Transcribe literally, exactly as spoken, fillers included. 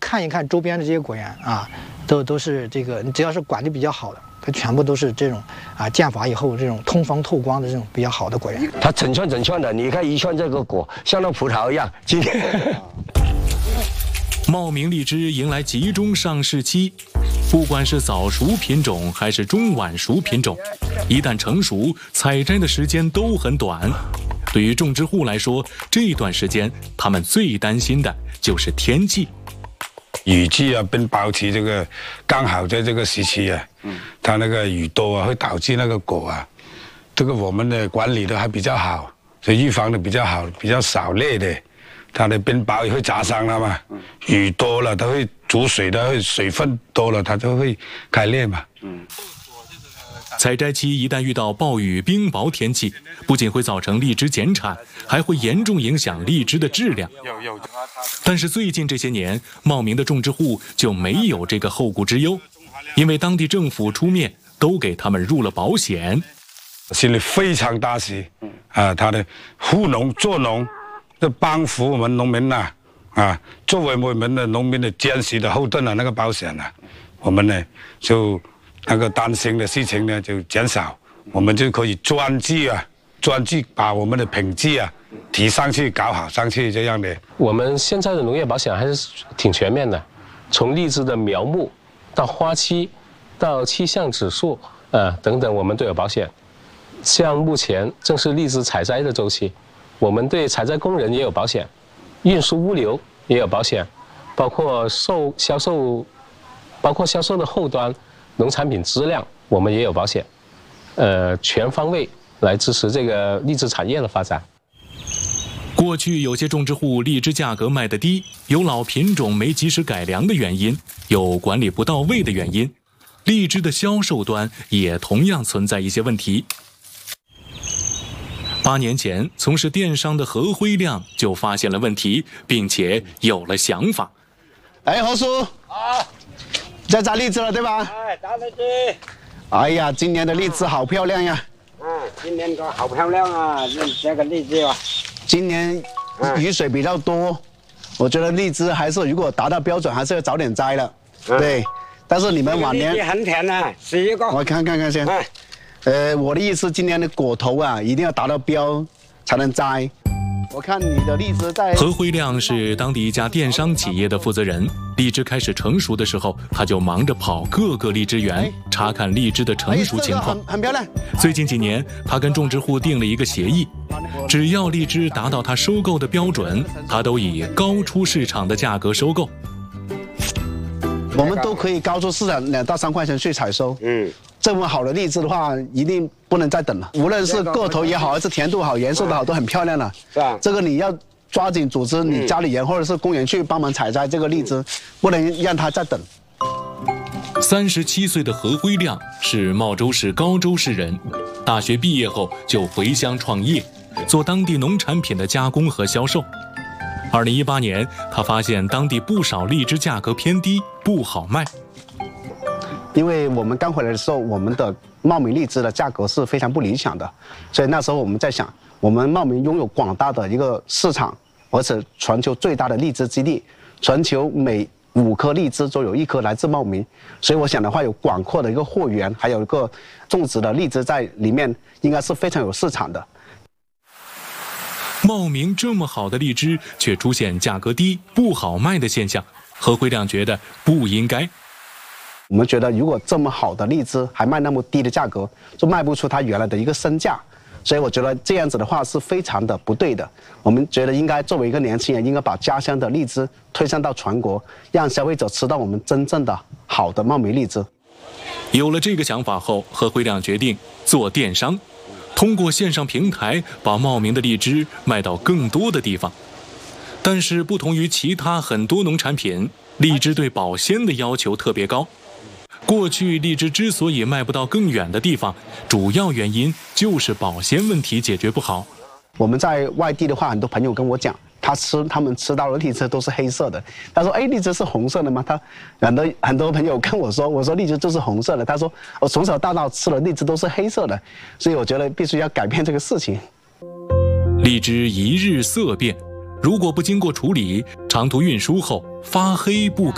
看一看周边的这些果园啊，都都是这个，你只要是管理比较好的，它全部都是这种啊建法以后这种通风透光的这种比较好的果园。 它整串整串的，你看一串这个果像那葡萄一样。今天， 茂名荔枝迎来集中上市期，不管是早熟品种还是中晚熟品种，一旦成熟，采摘的时间都很短。对于种植户来说，这段时间他们最担心的就是天气。 雨季啊，冰雹期这个刚好在这个时期啊，嗯，它那个雨多啊，会导致那个果啊，这个我们的管理的还比较好，所以预防的比较好，比较少裂的。它的冰雹也会砸伤它嘛，嗯、雨多了它会煮水的，会水分多了它就会开裂嘛。嗯。 采摘期一旦遇到暴雨、冰雹天气，不仅会造成荔枝减产，还会严重影响荔枝的质量。但是最近这些年，茂名的种植户就没有这个后顾之忧，因为当地政府出面都给他们入了保险。 心里非常大喜啊！他的护农做农，这帮扶我们农民呐、啊，啊，作为我们的农民的坚实的后盾啊，那个保险啊，我们呢就。那个担心的事情呢就减少，我们就可以专注啊，专注把我们的品质啊提上去，搞好上去这样的。 我们现在的农业保险还是挺全面的，从荔枝的苗木到花期，到气象指数呃等等，我们都有保险。像目前正是荔枝采摘的周期，我们对采摘工人也有保险，运输物流也有保险，包括售销售，包括销售的后端。农产品质量我们也有保险，呃，全方位来支持这个荔枝产业的发展。 过去有些种植户荔枝价格卖得低，有老品种没及时改良的原因，有管理不到位的原因，荔枝的销售端也同样存在一些问题。八年前，从事电商的何辉亮就发现了问题，并且有了想法。 哎，何叔啊。 在摘荔枝了，对吧？ 哎，摘荔枝。 哎呀，今年的荔枝好漂亮呀！ 嗯，今年个好漂亮啊，这这个荔枝啊。 今年雨水比较多，我觉得荔枝还是如果达到标准，还是要早点摘了。嗯、对，但是你们往年很甜啊，十一个。 我看看看先。嗯、呃，我的意思，今年的果头啊，一定要达到标才能摘。我看你的荔枝在。 何辉亮是当地一家电商企业的负责人。荔枝开始成熟的时候，他就忙着跑各个荔枝园，查看荔枝的成熟情况。 很漂亮。 最近几年，他跟种植户订了一个协议，只要荔枝达到他收购的标准，他都以高出市场的价格收购。 我们都可以高出市场两到三块钱去采收。嗯。这么好的荔枝的话，一定不能再等了。无论是个头也好，还是甜度好、颜色都好，都很漂亮了。是啊。这个你要抓紧组织你家里人或者是工人去帮忙采摘这个荔枝，不能让他再等。 三十七岁的何辉亮是茂州市高州市人，大学毕业后就回乡创业，做当地农产品的加工和销售。二零一八年，他发现当地不少荔枝价格偏低，不好卖。 因为我们刚回来的时候，我们的茂名荔枝的价格是非常不理想的，所以那时候我们在想，我们茂名拥有广大的一个市场，而且全球最大的荔枝基地，全球每五颗荔枝就有一颗来自茂名，所以我想的话，有广阔的一个货源，还有一个种植的荔枝在里面，应该是非常有市场的。 茂名这么好的荔枝，却出现价格低、不好卖的现象，何辉亮觉得不应该。 我们觉得，如果这么好的荔枝还卖那么低的价格，就卖不出它原来的一个身价，所以我觉得这样子的话是非常的不对的。我们觉得应该作为一个年轻人，应该把家乡的荔枝推向到全国，让消费者吃到我们真正的好的茂名荔枝。 有了这个想法后，何辉亮决定做电商，通过线上平台把茂名的荔枝卖到更多的地方。但是不同于其他很多农产品，荔枝对保鲜的要求特别高。过去荔枝之所以卖不到更远的地方，主要原因就是保鲜问题解决不好。 我们在外地的话，很多朋友跟我讲，他吃他们吃到的荔枝都是黑色的。他说：“哎，荔枝是红色的吗？”他很多很多朋友跟我说：“我说荔枝就是红色的。”他说：“我从小到大吃的荔枝都是黑色的。”所以我觉得必须要改变这个事情。 荔枝一日色变，如果不经过处理，长途运输后发黑不可。